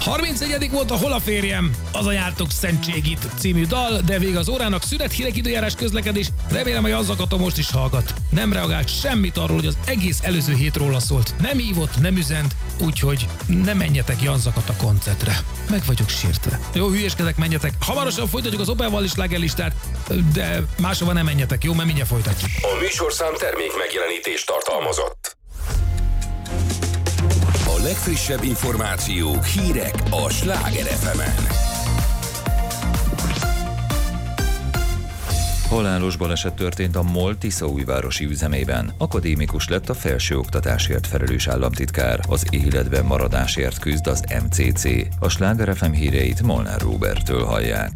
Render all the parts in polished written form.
31. volt a Hol a férjem? Az a Jártok Szentségit című dal, de vége az órának, szünet, hírek, időjárás, közlekedés. Remélem, hogy Janzakata most is hallgat. Nem reagált semmit arról, hogy az egész előző hét róla szólt. Nem hívott, nem üzent, úgyhogy ne menjetek Janzakata koncertre. Meg vagyok sértve. Jó, hülyéskedek, menjetek. Hamarosan folytatjuk az Opel-val is slágerlistát, de máshova nem menjetek, jó? Mert mindjárt folytatjuk. A műsorszám termék megjelenítést tartalmazott. A legfrissebb információk, hírek a Sláger FM-en. Halálos baleset történt a MOL Tiszaújvárosi üzemében. Akadémikus lett a felsőoktatásért felelős államtitkár. Az életben maradásért küzd az MCC. A Sláger FM híreit Molnár Róberttől hallják.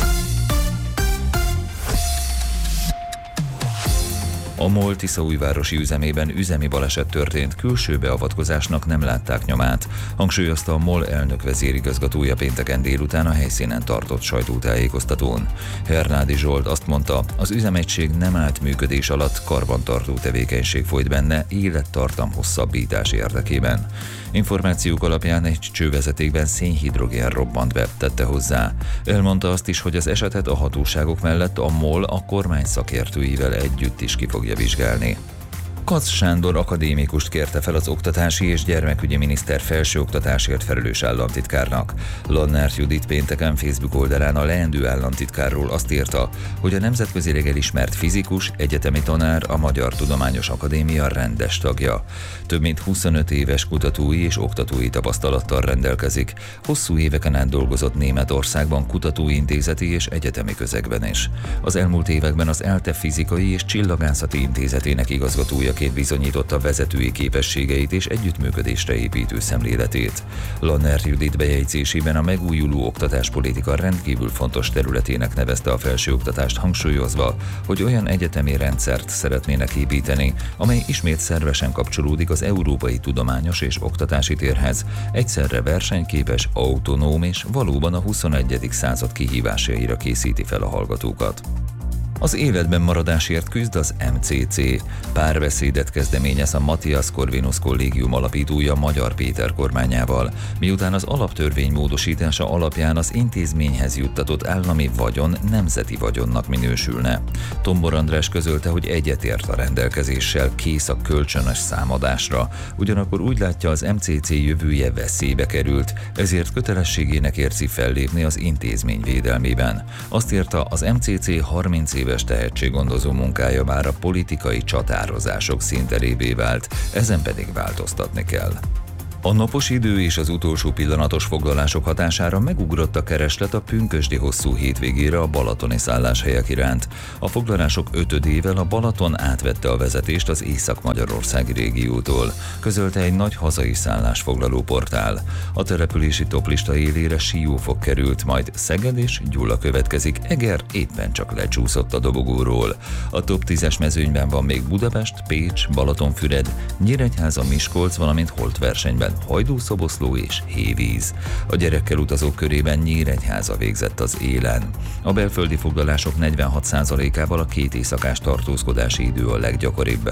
A MOL Tiszaújvárosi üzemében üzemi baleset történt, külső beavatkozásnak nem látták nyomát, hangsúlyozta a MOL elnök vezérigazgatója pénteken délután a helyszínen tartott sajtótájékoztatón. Hernádi Zsolt azt mondta, az üzemegység nem állt működés alatt, karbantartó tevékenység folyt benne élettartam hosszabbítás érdekében. Információk alapján egy csővezetékben szénhidrogén robbant be, tette hozzá. Elmondta azt is, hogy az esetet a hatóságok mellett a MOL a kormány szakértőivel együtt is ki fogja vizsgálni. Kac Sándor akadémikust kérte fel az oktatási és gyermekügyi miniszter felsőoktatásért felelős államtitkárnak. Lannert Judit pénteken Facebook oldalán a leendő államtitkárról azt írta, hogy a nemzetközileg elismert fizikus, egyetemi tanár, a Magyar Tudományos Akadémia rendes tagja. Több mint 25 éves kutatói és oktatói tapasztalattal rendelkezik. Hosszú éveken át dolgozott Németországban kutatóintézeti és egyetemi közegben is. Az elmúlt években az ELTE fizikai és csillagászati intézetének igazgatója bizonyította vezetői képességeit és együttműködésre építő szemléletét. Lannert Judit bejegyzésében a megújuló oktatáspolitika rendkívül fontos területének nevezte a felsőoktatást, hangsúlyozva, hogy olyan egyetemi rendszert szeretnének építeni, amely ismét szervesen kapcsolódik az európai tudományos és oktatási térhez, egyszerre versenyképes, autonóm és valóban a 21. század kihívásaira készíti fel a hallgatókat. Az életben maradásért küzd az MCC. Párbeszédet kezdeményez a Matthias Corvinus Kollégium alapítója Magyar Péter kormányával, miután az alaptörvény módosítása alapján az intézményhez juttatott állami vagyon nemzeti vagyonnak minősülne. Tombor András közölte, hogy egyetért a rendelkezéssel, kész a kölcsönös számadásra, ugyanakkor úgy látja, az MCC jövője veszélybe került, ezért kötelességének érzi fellépni az intézmény védelmében. Azt írta, az MCC 30 éves tehetséggondozó munkája már a politikai csatározások színterévé vált, ezen pedig változtatni kell. A napos idő és az utolsó pillanatos foglalások hatására megugrott a kereslet a pünkösdi hosszú hétvégére a balatoni szálláshelyek iránt. A foglalások 5-ével a Balaton átvette a vezetést az észak-magyarországi régiótól, közölte egy nagy hazai szállásfoglaló portál. A települési toplista élére Siófok került, majd Szeged és Gyula következik, Eger éppen csak lecsúszott a dobogóról. A top 10-es mezőnyben van még Budapest, Pécs, Balatonfüred, Nyíregyháza, Miskolc, valamint Holtversenyben Hajdú-Szoboszló és Hévíz. A gyerekkel utazók körében Nyíregyháza végzett az élen. A belföldi foglalások 46%-ával a 2 éjszakás tartózkodási idő a leggyakoribb.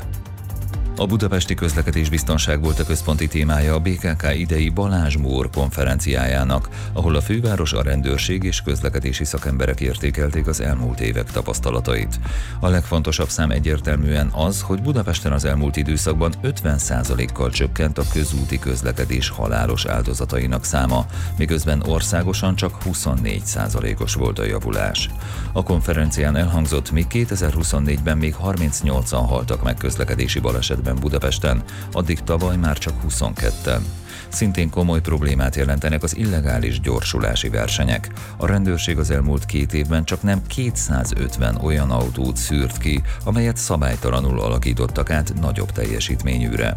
A budapesti közlekedésbiztonság volt a központi témája a BKK idei Balázs Mór konferenciájának, ahol a főváros, a rendőrség és közlekedési szakemberek értékelték az elmúlt évek tapasztalatait. A legfontosabb szám egyértelműen az, hogy Budapesten az elmúlt időszakban 50%-kal csökkent a közúti közlekedés halálos áldozatainak száma, miközben országosan csak 24%-os volt a javulás. A konferencián elhangzott, míg 2024-ben még 38-an haltak meg közlekedési balesetben Budapesten, addig tavaly már csak 22-en. Szintén komoly problémát jelentenek az illegális gyorsulási versenyek. A rendőrség az elmúlt 2 évben csak nem 250 olyan autót szűrt ki, amelyet szabálytalanul alakítottak át nagyobb teljesítményűre.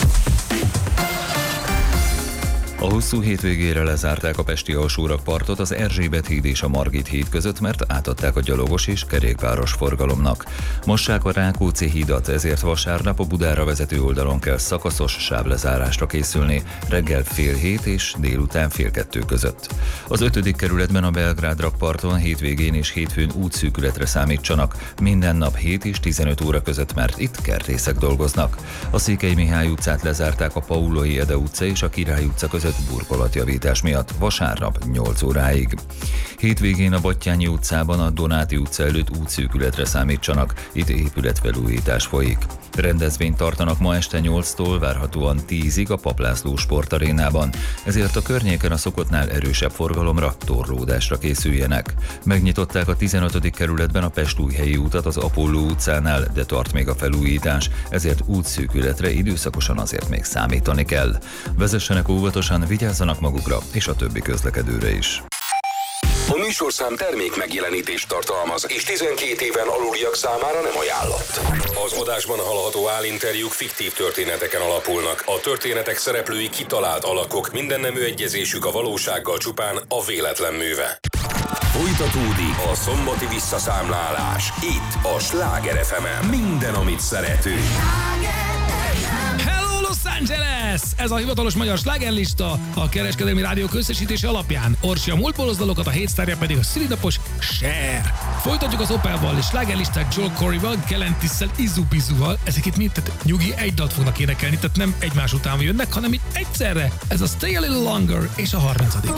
A hosszú hétvégére lezárták a pesti alsórakpartot az Erzsébet híd és a Margit híd között, mert átadták a gyalogos és kerékpáros forgalomnak. Mossák a Rákóczi hídat, ezért vasárnap a Budára vezető oldalon kell szakaszos sávlezárásra készülni, reggel 6:30 és délután 1:30 között. Az 5. kerületben a Belgrád rakparton hétvégén és hétfőn útszűkületre számítsanak, minden nap 7 és 15 óra között, mert itt kertészek dolgoznak. A Székely Mihály utcát lezárták a Paulói Ede utca és a Király utca között volt burkolatjavítás miatt vasárnap 8 óráig. Hétvégén a Battyányi utcában a Donáti utca előtt útszűkületre számítsanak, itt épületfelújítás folyik. Rendezvényt tartanak ma este 8-tól, várhatóan 10-ig a Papp László sportarénában, ezért a környéken a szokottnál erősebb forgalomra, torlódásra készüljenek. Megnyitották a 15. kerületben a Pest-Újhelyi utat az Apolló utcánál, de tart még a felújítás, ezért útszűkületre időszakosan azért még számítani kell. Vezessenek óvatosan, vigyázzanak magukra és a többi közlekedőre is. A műsorszám termék megjelenítést tartalmaz, és 12 éven aluliak számára nem ajánlott. Az adásban hallható állinterjúk fiktív történeteken alapulnak. A történetek szereplői kitalált alakok, minden nemű egyezésük a valósággal csupán a véletlen műve. Folytatódik a szombati visszaszámlálás. Itt a Sláger FM-en. Minden, amit szeretünk. Hello Los Angeles! Ez a hivatalos magyar slágerlista a Kereskedelmi Rádió összesítése alapján. Orsi a múltból dalokat, a hétsztárja pedig a szülinapos Cher. Folytatjuk az Opelval és slágerlistát Joel Corryval, Kelentisszel, Izu-Bizuval. Ezek itt mind, tehát nyugi, egy dalt fognak énekelni, tehát nem egymás után jönnek, hanem itt egyszerre. Ez a Stay a Little Longer és a 30.